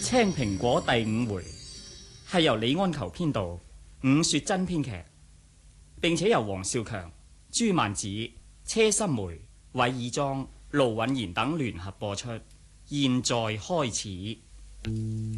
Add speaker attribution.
Speaker 1: 青蘋果第5回係由李安求編導，伍雪珍編劇，並且由黃少強、朱曼子、車心梅、韋爾莊、盧允賢等聯合播出。現在開始。